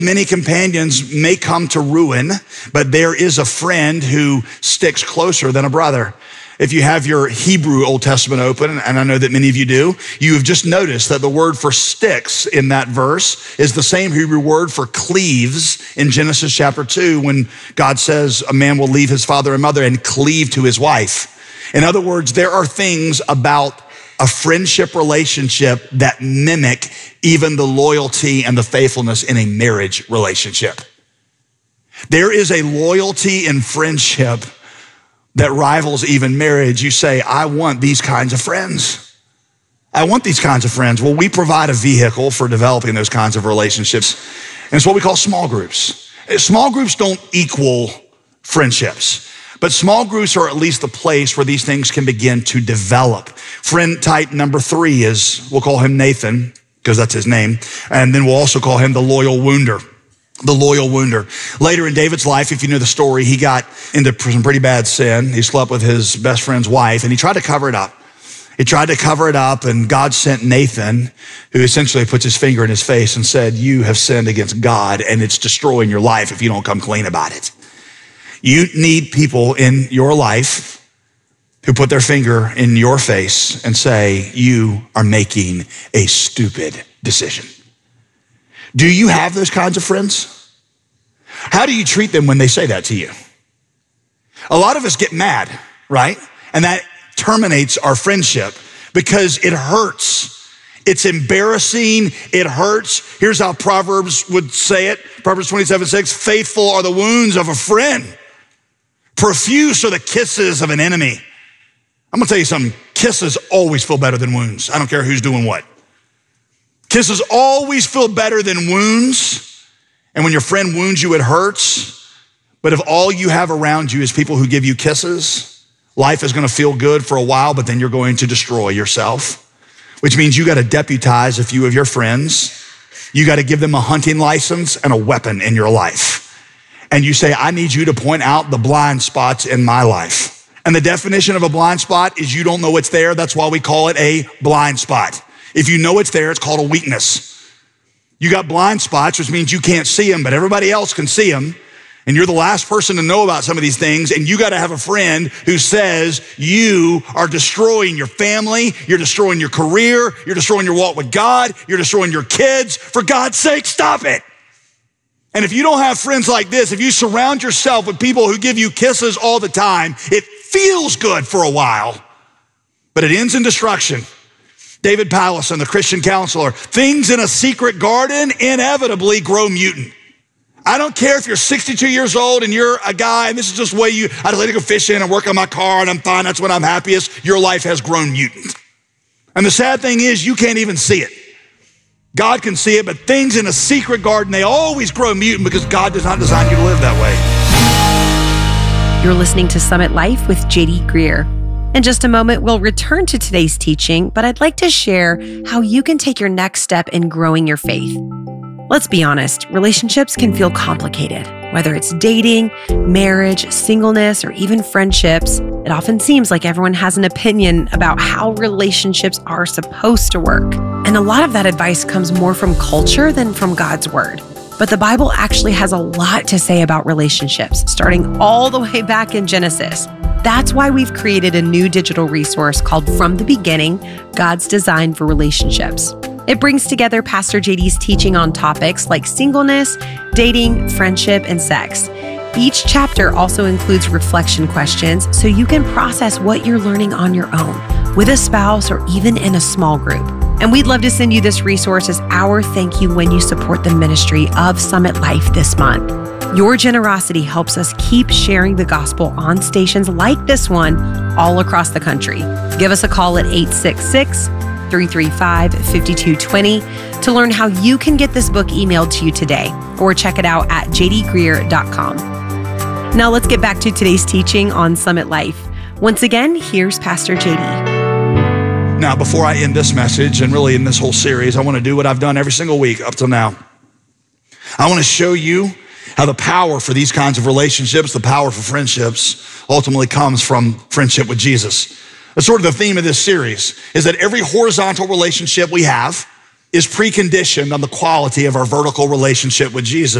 Many companions may come to ruin, but there is a friend who sticks closer than a brother. If you have your Hebrew Old Testament open, and I know that many of you do, you have just noticed that the word for sticks in that verse is the same Hebrew word for cleaves in Genesis chapter 2, when God says a man will leave his father and mother and cleave to his wife. In other words, there are things about a friendship relationship that mimic even the loyalty and the faithfulness in a marriage relationship. There is a loyalty in friendship that rivals even marriage. You say, I want these kinds of friends. I want these kinds of friends. Well, we provide a vehicle for developing those kinds of relationships, and it's what we call small groups. Small groups don't equal friendships, but small groups are at least the place where these things can begin to develop. Friend type number 3 is, we'll call him Nathan, because that's his name, and then we'll also call him the loyal wounder. The loyal wounder. Later in David's life, if you know the story, he got into some pretty bad sin. He slept with his best friend's wife, and he tried to cover it up. He tried to cover it up, and God sent Nathan, who essentially puts his finger in his face and said, you have sinned against God, and it's destroying your life if you don't come clean about it. You need people in your life who put their finger in your face and say, you are making a stupid decision. Do you have those kinds of friends? How do you treat them when they say that to you? A lot of us get mad, right? And that terminates our friendship because it hurts. It's embarrassing. It hurts. Here's how Proverbs would say it. Proverbs 27:6, faithful are the wounds of a friend. Profuse are the kisses of an enemy. I'm gonna tell you something. Kisses always feel better than wounds. I don't care who's doing what. Kisses always feel better than wounds. And when your friend wounds you, it hurts. But if all you have around you is people who give you kisses, life is gonna feel good for a while, but then you're going to destroy yourself, which means you gotta deputize a few of your friends. You gotta give them a hunting license and a weapon in your life. And you say, I need you to point out the blind spots in my life. And the definition of a blind spot is you don't know it's there. That's why we call it a blind spot. If you know it's there, it's called a weakness. You got blind spots, which means you can't see them, but everybody else can see them. And you're the last person to know about some of these things. And you got to have a friend who says you are destroying your family. You're destroying your career. You're destroying your walk with God. You're destroying your kids. For God's sake, stop it. And if you don't have friends like this, if you surround yourself with people who give you kisses all the time, it feels good for a while, but it ends in destruction. David Pallison, the Christian counselor, things in a secret garden inevitably grow mutant. I don't care if you're 62 years old and you're a guy and this is just the way I like to go fishing and work on my car and I'm fine, that's when I'm happiest. Your life has grown mutant. And the sad thing is you can't even see it. God can see it, but things in a secret garden, they always grow mutant because God does not design you to live that way. You're listening to Summit Life with JD Greear. In just a moment, we'll return to today's teaching, but I'd like to share how you can take your next step in growing your faith. Let's be honest, relationships can feel complicated. Whether it's dating, marriage, singleness, or even friendships, it often seems like everyone has an opinion about how relationships are supposed to work. And a lot of that advice comes more from culture than from God's word. But the Bible actually has a lot to say about relationships, starting all the way back in Genesis. That's why we've created a new digital resource called From the Beginning, God's Design for Relationships. It brings together Pastor JD's teaching on topics like singleness, dating, friendship, and sex. Each chapter also includes reflection questions so you can process what you're learning on your own, with a spouse, or even in a small group. And we'd love to send you this resource as our thank you when you support the ministry of Summit Life this month. Your generosity helps us keep sharing the gospel on stations like this one all across the country. Give us a call at 866-335-5220 to learn how you can get this book emailed to you today, or check it out at jdgreear.com. Now let's get back to today's teaching on Summit Life. Once again, here's Pastor JD. Now, before I end this message, and really in this whole series, I want to do what I've done every single week up till now. I want to show you how the power for these kinds of relationships, the power for friendships, ultimately comes from friendship with Jesus. That's sort of the theme of this series, is that every horizontal relationship we have, is preconditioned on the quality of our vertical relationship with Jesus.